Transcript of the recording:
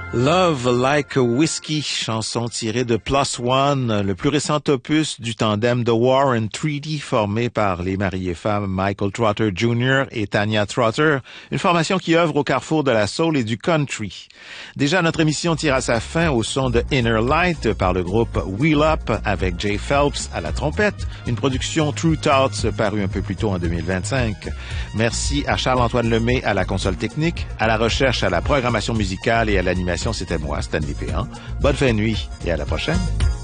Love Like a Whiskey, chanson tirée de Plus One, le plus récent opus du tandem The War and Treaty formé par les mariés femmes Michael Trotter Jr. et Tanya Trotter, une formation qui œuvre au carrefour de la soul et du country. Déjà, notre émission tire à sa fin au son de Inner Light par le groupe Wheel Up avec Jay Phelps à la trompette, une production True Thoughts parue un peu plus tôt en 2025. Merci à Charles-Antoine Lemay à la console technique, à la recherche, à la programmation musicale et à l'animation. C'était moi, Stanley Péan. Bonne fin de nuit et à la prochaine.